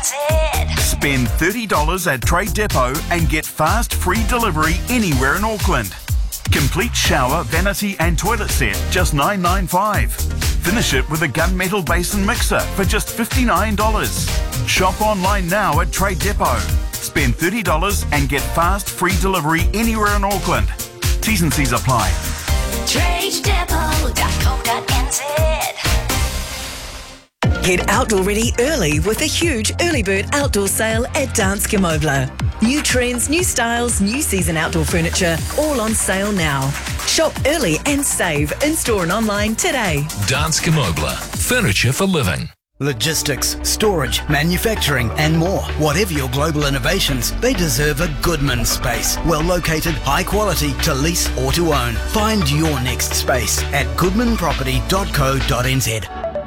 Spend $30 at Trade Depot and get fast, free delivery anywhere in Auckland. Complete shower, vanity and toilet set, just $9.95. Finish it with a gunmetal basin mixer for just $59. Shop online now at Trade Depot. Spend $30 and get fast, free delivery anywhere in Auckland. T's and C's apply. TradeDepot.co.nz. Head outdoor ready early with a huge early bird outdoor sale at Danske Møbler. New trends, new styles, new season outdoor furniture, all on sale now. Shop early and save in-store and online today. Danske Møbler. Furniture for living. Logistics, storage, manufacturing and more. Whatever your global innovations, they deserve a Goodman space. Well located, high quality, to lease or to own. Find your next space at goodmanproperty.co.nz.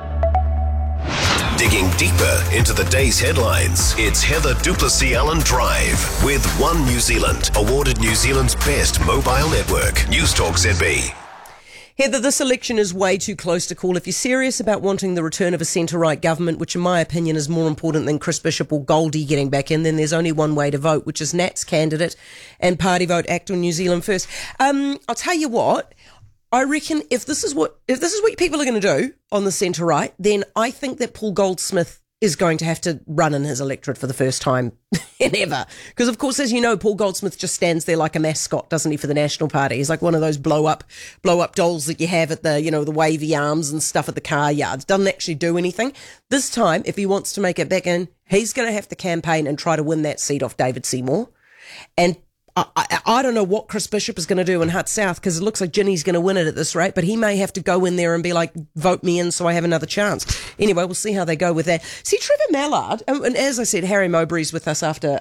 Digging deeper into the day's headlines, it's Heather Duplessis-Allen Drive with One New Zealand, awarded New Zealand's best mobile network. Newstalk ZB. Heather, this election is way too close to call. If you're serious about wanting the return of a centre-right government, which in my opinion is more important than Chris Bishop or Goldie getting back in, then there's only one way to vote, which is Nat's candidate and party vote, Act on New Zealand First. I'll tell you what, I reckon if this is what people are going to do on the centre-right, then I think that Paul Goldsmith is going to have to run in his electorate for the first time in ever. Because, of course, as you know, Paul Goldsmith just stands there like a mascot, doesn't he, for the National Party? He's like one of those blow-up dolls that you have at the, the wavy arms and stuff at the car yards. Doesn't actually do anything. This time, if he wants to make it back in, he's going to have to campaign and try to win that seat off David Seymour. And I don't know what Chris Bishop is going to do in Hutt South, because it looks like Ginny's going to win it at this rate, but he may have to go in there and be like, vote me in so I have another chance. Anyway, we'll see how they go with that. See, Trevor Mallard, and as I said, Harry Mowbray's with us after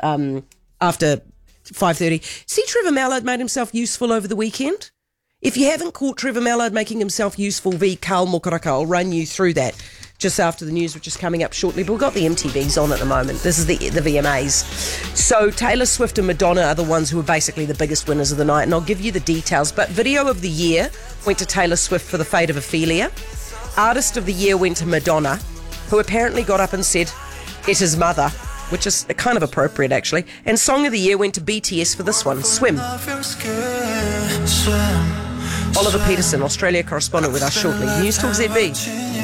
5:30. See, Trevor Mallard made himself useful over the weekend. If you haven't caught Trevor Mallard making himself useful v Carl Mokaraka, I'll run you through that just after the news, which is coming up shortly. But we've got the MTVs on at the moment. This is the VMAs. So Taylor Swift and Madonna are the ones who are basically the biggest winners of the night, and I'll give you the details. But Video of the Year went to Taylor Swift for The Fate of Ophelia. Artist of the Year went to Madonna, who apparently got up and said, "It is Mother," which is kind of appropriate, actually. And Song of the Year went to BTS for this one, Swim. Oliver Peterson, Australia correspondent, with us shortly. Newstalk ZB.